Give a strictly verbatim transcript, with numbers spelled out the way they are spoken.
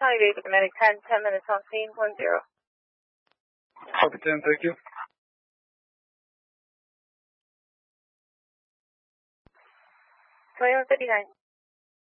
County Basic Medic ten, ten minutes on scene, one zero. Copy ten, thank you. twenty-one fifty-nine.